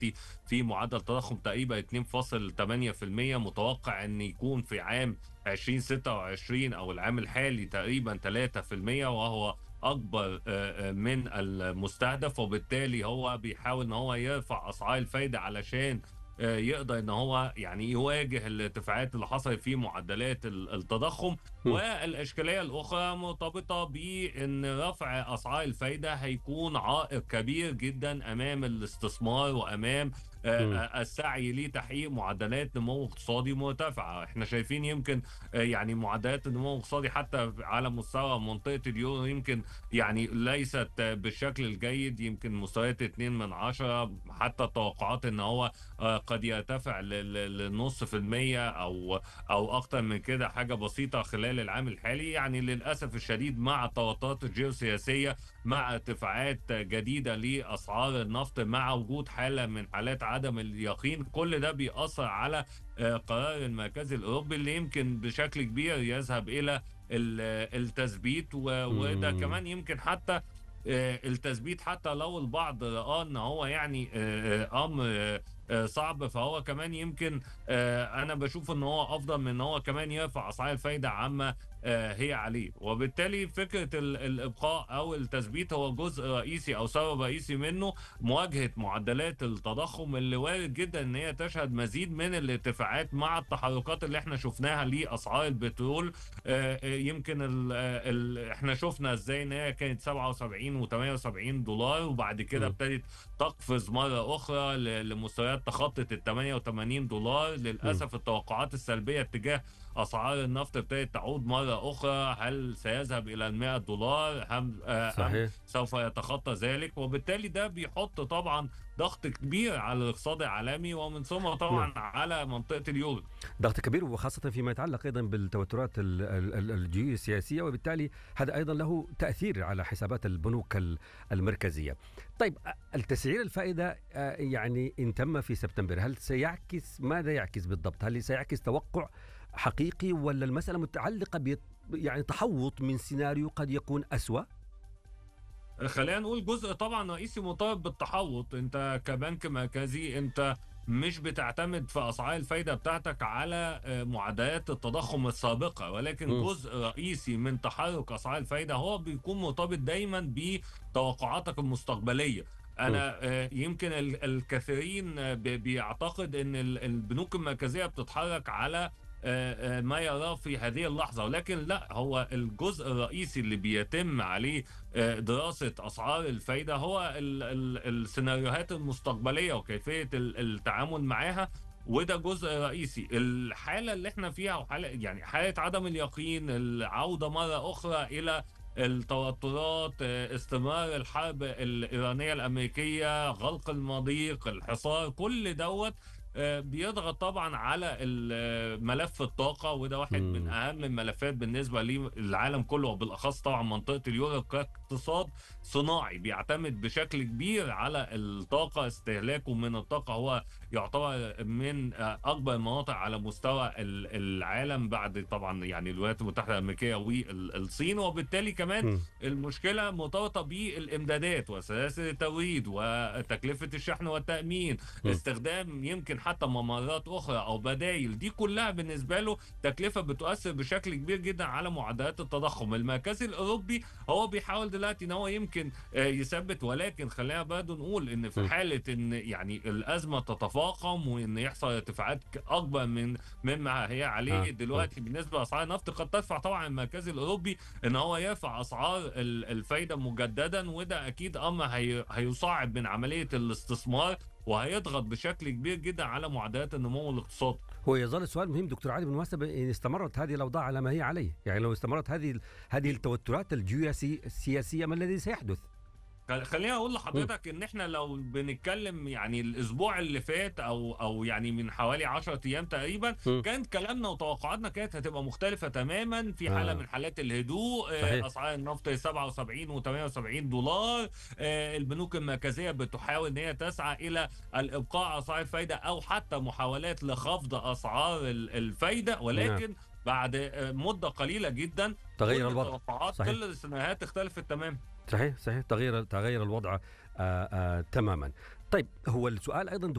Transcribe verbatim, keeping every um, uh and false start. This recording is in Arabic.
دلوقتي في معدل تضخم تقريبا اتنين فاصل تمانية في المية، متوقع ان يكون في عام ألفين وستة وعشرين او العام الحالي تقريبا تلاتة في المية، وهو اكبر آه، آه، من المستهدف. وبالتالي هو بيحاول ان هو يرفع اسعار الفايده علشان آه، يقدر ان هو يعني يواجه الارتفاعات اللي حصلت في معدلات ال- التضخم. مم. والاشكاليه الاخرى مرتبطه بان رفع اسعار الفايده هيكون عائق كبير جدا امام الاستثمار وامام آه، مم. آه، السعي لتحقيق معدلات نمو اقتصادي مرتفعه. احنا شايفين يمكن آه، يعني معدلات النمو الاقتصادي حتى على مستوى منطقه اليورو يمكن يعني ليست بالشكل الجيد، يمكن مستويات اتنين من عشرة، حتى التوقعات ان هو آه، قد يرتفع ل- ل- لنص في المية او او اكتر من كده حاجه بسيطه خلال العام الحالي. يعني للاسف الشديد مع التوترات الجيوسياسيه، مع ارتفاعات جديده لاسعار النفط، مع وجود حاله من حالات عدم اليقين، كل ده بيأثر على آه، قرار المركزي الاوروبي اللي يمكن بشكل كبير يذهب الى ال- التثبيت. و- وده مم. كمان يمكن حتى آه، التثبيت، حتى لو البعض رأى ان هو يعني آه، آه، امر آه، آه، صعب، فهو كمان يمكن آه، انا بشوف ان هو افضل من ان هو كمان يرفع اسعار الفايده عما آه، هي عليه. وبالتالي فكره ال- الابقاء او التثبيت هو جزء رئيسي او سبب رئيسي منه مواجهه معدلات التضخم اللي وارد جدا ان هي تشهد مزيد من الارتفاعات مع التحركات اللي احنا شفناها لاسعار البترول. آه، آه، يمكن ال ال احنا شفنا ازاي ان هي كانت سبعة وسبعين و78 دولار، وبعد كده مم. ابتدت تقفز مره اخرى ل- لمستويات تخطت ال تمانية وتمانين دولار. مم. للاسف التوقعات السلبيه اتجاه اسعار النفط ابتدت تعود مره اخرى، هل سيذهب الى ال مية دولار ام آه، ام صحيح. سوف يتخطى ذلك؟ وبالتالي ده بيحط طبعا ضغط كبير على الاقتصاد العالمي ومن ثم نعم. طبعا على منطقه اليورو. ضغط كبير، وخاصة فيما يتعلق أيضا بالتوترات ال- ال- ال- الجيوسياسية، وبالتالي هذا أيضا له تأثير على حسابات البنوك ال- المركزية. طيب، أ- التسعير الفائدة آه، يعني إن تم في سبتمبر، هل سيعكس ماذا يعكس بالضبط؟ هل سيعكس توقع حقيقي، ولا المسألة متعلقة ب يعني تحوط من سيناريو قد يكون أسوأ؟ خلينا نقول جزء طبعا رئيسي مرتبط بالتحوط. انت كبنك مركزي انت مش بتعتمد في اسعار الفايده بتاعتك على آه، معدلات التضخم السابقه، ولكن مم. جزء رئيسي من تحرك اسعار الفايده هو بيكون مرتبط دايما بتوقعاتك المستقبليه. مم. انا آه، يمكن ال- الكثيرين آه، بي- بيعتقد ان ال- البنوك المركزيه بتتحرك على آه، آه، ما يراه في هذه اللحظه، ولكن لا، هو الجزء الرئيسي اللي بيتم عليه آه، دراسة أسعار الفايدة هو ال ال السيناريوهات المستقبلية وكيفية ال التعامل معاها. وده جزء رئيسي. الحالة اللي احنا فيها وحالة يعني حالة عدم اليقين، العودة مرة أخرى إلى التوترات، آه، استمرار الحرب الإيرانية الأمريكية، غلق المضيق، الحصار، كل دوت آه، بيضغط طبعا على ال- ملف الطاقة. وده واحد من مم. أهم الملفات بالنسبة للعالم كله، وبالأخص طبعا منطقة اليورو كاقتصاد صناعي بيعتمد بشكل كبير على الطاقة. استهلاكه من الطاقة هو يعتبر من آه، أكبر المناطق على مستوى ال- العالم، بعد طبعا يعني الولايات المتحدة الأمريكية والصين. وبالتالي كمان مم. المشكلة مرتبطة بالإمدادات وسلاسل التوريد وتكلفة الشحن والتأمين، مم. استخدام يمكن حتى ممرات اخرى او بدائل. دي كلها بالنسبه له تكلفه بتؤثر بشكل كبير جدا على معدلات التضخم. المركزي الاوروبي هو بيحاول دلوقتي ان هو يمكن آه، يثبت، ولكن خلينا برضه نقول ان في مم. حاله ان يعني الازمه تتفاقم وان يحصل ارتفاعات ك- اكبر من مما هي عليه ها. ها. دلوقتي بالنسبه لاسعار النفط، قد تدفع طبعا المركزي الاوروبي ان هو يرفع اسعار ال- الفايده مجددا. وده اكيد امر هي- هيصعب من عمليه الاستثمار وهيضغط بشكل كبير جدا على معدلات النمو الاقتصادي. هو يظل السؤال مهم دكتور علي بالمناسبة، إن استمرت هذه الأوضاع على ما هي عليه، يعني لو استمرت هذه هذه التوترات الجيوسياسية، ما الذي سيحدث؟ خل- خليني اقول مم. لحضرتك ان احنا لو بنتكلم يعني الاسبوع اللي فات او او يعني من حوالي عشرة ايام تقريبا، مم. كانت كلامنا وتوقعاتنا كانت هتبقى مختلفه تماما في حاله آه. من حالات الهدوء. آه، صحيح. اسعار النفط سبعة وسبعين و78 دولار. آه، البنوك المركزيه بتحاول ان هي تسعى الى الابقاء على اسعار الفايده او حتى محاولات لخفض اسعار ال- الفايده، نعم. ولكن بعد آه، مده قليله جدا تغير كل الوضع. التوقعات، صحيح. كل السيناريوهات اختلفت تماما. صحيح. صحيح. تغير تغير الوضع آه آه تماما. طيب، هو السؤال أيضا